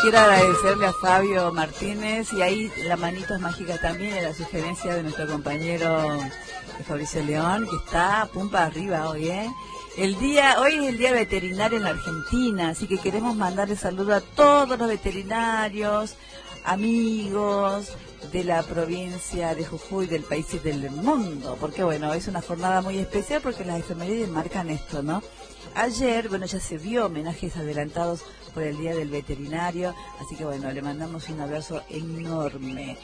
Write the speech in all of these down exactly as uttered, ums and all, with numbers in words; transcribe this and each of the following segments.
quiero agradecerle a Fabio Martínez y ahí la manito es mágica también, en la sugerencia de nuestro compañero Fabricio León, que está pumpa arriba hoy, ¿eh? El día, hoy es el día veterinario en la Argentina, así que queremos mandarle saludo a todos los veterinarios, amigos de la provincia de Jujuy, del país y del mundo, porque bueno, es una jornada muy especial porque las efemérides marcan esto, ¿no? Ayer, bueno, ya se vio homenajes adelantados por el Día del Veterinario, así que bueno, le mandamos un abrazo enorme.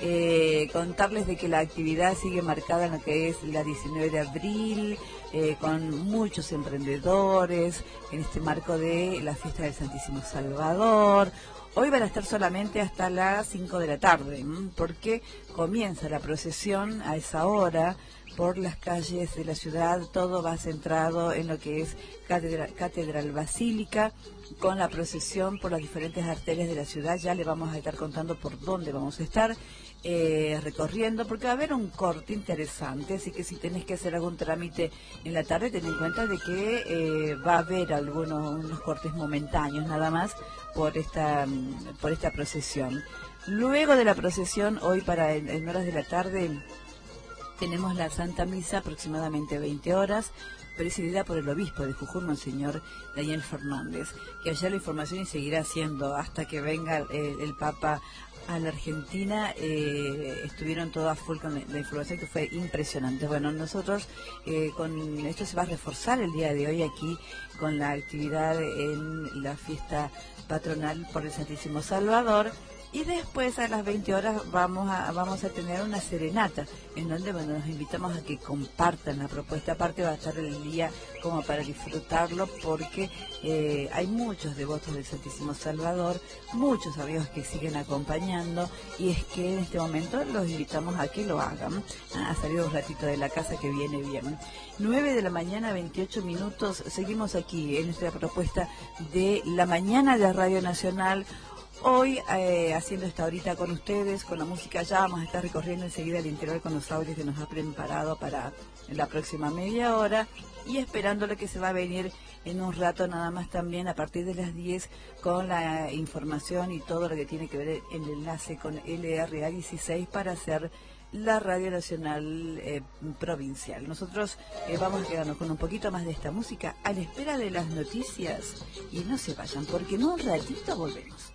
Eh, contarles de que la actividad sigue marcada en lo que es la diecinueve de abril, eh, con muchos emprendedores, en este marco de la fiesta del Santísimo Salvador. Hoy van a estar solamente hasta las cinco de la tarde, ¿m? Porque comienza la procesión a esa hora por las calles de la ciudad. Todo va centrado en lo que es Catedral, Catedral Basílica, con la procesión por las diferentes arterias de la ciudad. Ya le vamos a estar contando por dónde vamos a estar eh, recorriendo, porque va a haber un corte interesante, así que si tenés que hacer algún trámite en la tarde, ten en cuenta de que eh, va a haber algunos unos cortes momentáneos nada más por esta, por esta procesión. Luego de la procesión, hoy para en, en horas de la tarde, tenemos la Santa Misa, aproximadamente veinte horas, presidida por el obispo de Jujuy, Monseñor Daniel Fernández, que ayer la información y seguirá siendo hasta que venga el, el Papa a la Argentina. Eh, estuvieron todos a full con la, la información, que fue impresionante. Bueno, nosotros eh, con esto se va a reforzar el día de hoy aquí con la actividad en la fiesta patronal por el Santísimo Salvador. Y después a las veinte horas vamos a vamos a tener una serenata, en donde bueno, nos invitamos a que compartan la propuesta. Aparte va a estar el día como para disfrutarlo, porque eh, hay muchos devotos del Santísimo Salvador, muchos amigos que siguen acompañando, y es que en este momento los invitamos a que lo hagan, a salir un ratito de la casa, que viene bien. nueve de la mañana, veintiocho minutos, seguimos aquí en nuestra propuesta de la mañana de Radio Nacional. Hoy eh, haciendo esta horita con ustedes, con la música. Ya vamos a estar recorriendo enseguida el interior con los audios que nos ha preparado para la próxima media hora, y esperando lo que se va a venir en un rato nada más también a partir de las diez, con la información y todo lo que tiene que ver el enlace con L R A dieciséis para hacer la Radio Nacional eh, Provincial. Nosotros eh, vamos a quedarnos con un poquito más de esta música a la espera de las noticias, y no se vayan porque en un ratito volvemos.